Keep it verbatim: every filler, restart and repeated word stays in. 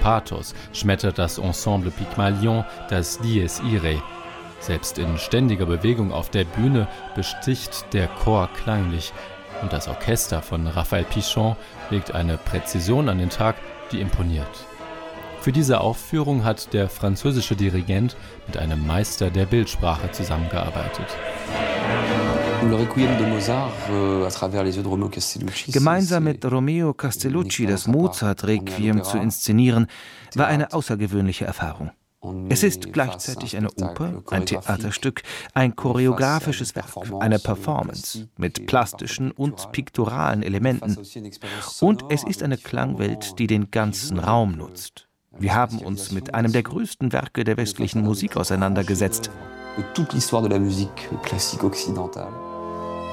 Pathos schmettert das Ensemble Pygmalion das Dies Irae. Selbst in ständiger Bewegung auf der Bühne besticht der Chor klanglich. Und das Orchester von Raphael Pichon legt eine Präzision an den Tag, die imponiert. Für diese Aufführung hat der französische Dirigent mit einem Meister der Bildsprache zusammengearbeitet. Gemeinsam mit Romeo Castellucci das Mozart-Requiem zu inszenieren, war eine außergewöhnliche Erfahrung. Es ist gleichzeitig eine Oper, ein Theaterstück, ein choreografisches Werk, eine Performance mit plastischen und piktoralen Elementen. Und es ist eine Klangwelt, die den ganzen Raum nutzt. Wir haben uns mit einem der größten Werke der westlichen Musik auseinandergesetzt.